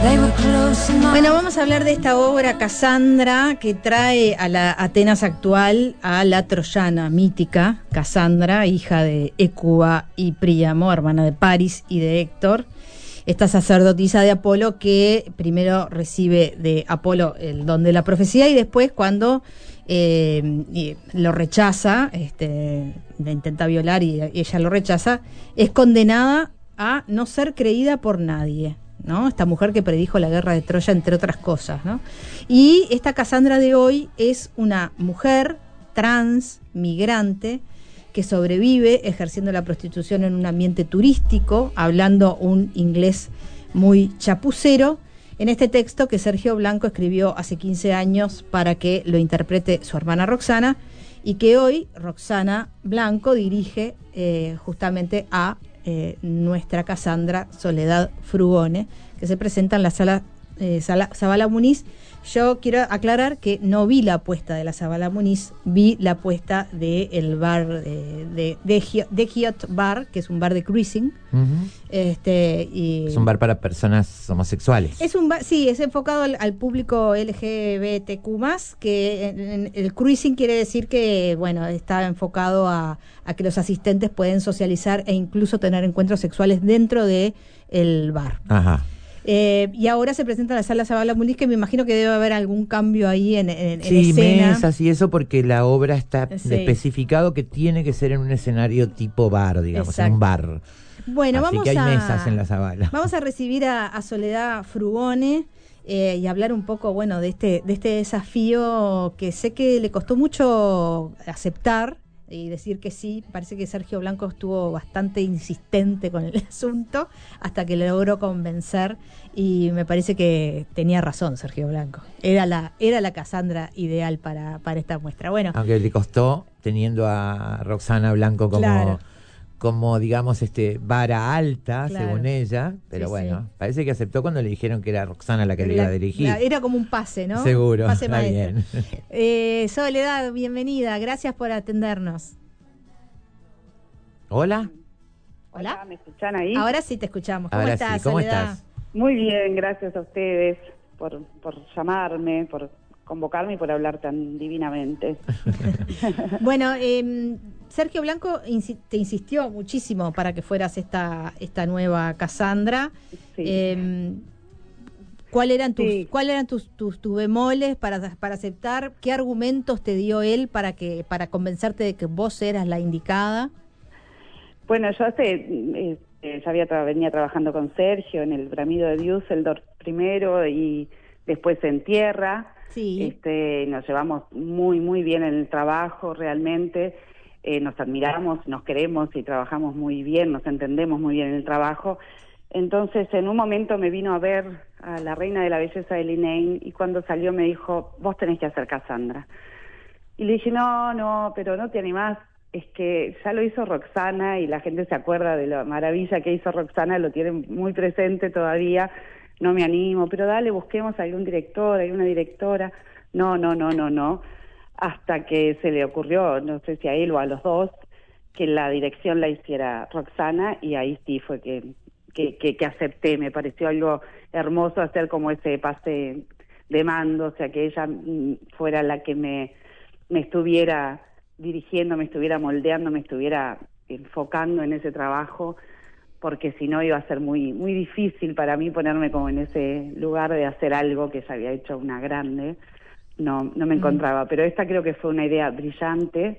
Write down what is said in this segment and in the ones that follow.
Bueno, vamos a hablar de esta obra Casandra, que trae a la Atenas actual a la troyana mítica Casandra, hija de Hécuba y Príamo, hermana de Paris y de Héctor, esta sacerdotisa de Apolo que primero recibe de Apolo el don de la profecía y después cuando lo rechaza, la intenta violar y ella lo rechaza, es condenada a no ser creída por nadie, ¿no? Esta mujer que predijo la guerra de Troya, entre otras cosas, ¿no? Y esta Casandra de hoy es una mujer trans, migrante, que sobrevive ejerciendo la prostitución en un ambiente turístico, hablando un inglés muy chapucero, en este texto que Sergio Blanco escribió hace 15 años para que lo interprete su hermana Roxana, y que hoy Roxana Blanco dirige justamente a nuestra Casandra Soledad Frugone, que se presenta en la sala Zabala Muniz. Yo quiero aclarar que no vi la puesta de la Zabala Muniz, vi la puesta del bar de Giot Bar, que es un bar de cruising. Es un bar para personas homosexuales. Es un bar, sí, es enfocado al público LGBTQ+, que el cruising quiere decir que, bueno, está enfocado a que los asistentes pueden socializar e incluso tener encuentros sexuales dentro de el bar. Ajá. Y ahora se presenta en la sala Zabala Muniz, que me imagino que debe haber algún cambio ahí en sí, escena. Mesas y eso, porque la obra está especificado que tiene que ser en un escenario tipo bar, digamos. Exacto. En un bar. Bueno, así que hay mesas en la Zabala. Vamos a recibir a Soledad Frugone y hablar un poco, bueno, de este desafío que sé que le costó mucho aceptar y decir que sí. Parece que Sergio Blanco estuvo bastante insistente con el asunto hasta que le logró convencer, y me parece que tenía razón Sergio Blanco. Era la Casandra ideal para esta muestra. Bueno, aunque le costó, teniendo a Roxana Blanco como, claro, como digamos, vara alta, claro, según ella, pero sí, bueno, sí, parece que aceptó cuando le dijeron que era Roxana la que le iba a dirigir. Era como un pase, ¿no? Seguro, un pase está bien. Soledad, bienvenida, gracias por atendernos. Hola. Hola, ¿me escuchan ahí? Ahora sí te escuchamos. ¿Cómo Ahora estás, sí. ¿Cómo Soledad? estás? Muy bien, gracias a ustedes por llamarme, por convocarme y por hablar tan divinamente. Bueno, Sergio Blanco te insistió muchísimo para que fueras esta nueva Casandra. Sí. ¿Cuáles eran tus bemoles para aceptar? ¿Qué argumentos te dio él para convencerte de que vos eras la indicada? Bueno, yo venía trabajando con Sergio en el Bramido de Düsseldorf primero y después en Tierra. Sí. Nos llevamos muy, muy bien en el trabajo, realmente. Nos admiramos, nos queremos y trabajamos muy bien, nos entendemos muy bien en el trabajo. Entonces, en un momento me vino a ver a la reina de la belleza de Linnane y cuando salió me dijo, vos tenés que hacer Casandra. Y le dije, no, pero no te animás. Es que ya lo hizo Roxana y la gente se acuerda de la maravilla que hizo Roxana, lo tiene muy presente todavía. No me animo, pero dale, busquemos a algún director, alguna directora. No. Hasta que se le ocurrió, no sé si a él o a los dos, que la dirección la hiciera Roxana, y ahí sí fue que acepté. Me pareció algo hermoso hacer como ese pase de mando, o sea, que ella fuera la que me estuviera dirigiendo, me estuviera moldeando, me estuviera enfocando en ese trabajo, porque si no iba a ser muy, muy difícil para mí ponerme como en ese lugar de hacer algo que ya había hecho una grande. No me encontraba, pero esta creo que fue una idea brillante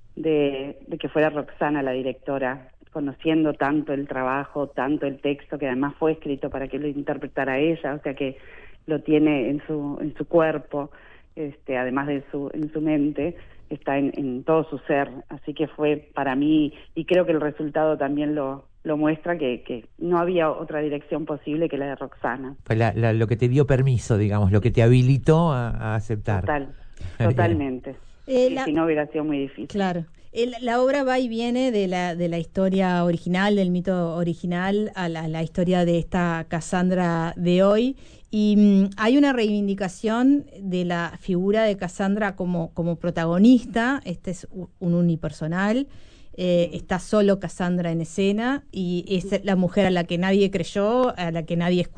de que fuera Roxana la directora, conociendo tanto el trabajo, tanto el texto, que además fue escrito para que lo interpretara ella, o sea que lo tiene en su cuerpo, además de en su mente, está en todo su ser, así que fue para mí, y creo que el resultado también lo muestra, que no había otra dirección posible que la de Roxana. Pues lo que te dio permiso, digamos, lo que te habilitó a aceptar. Totalmente. Si no hubiera sido muy difícil. Claro. La obra va y viene de la historia original, del mito original, a la historia de esta Casandra de hoy. Y hay una reivindicación de la figura de Casandra como protagonista. Este es un unipersonal. Está solo Casandra en escena y es la mujer a la que nadie creyó, a la que nadie escuchó.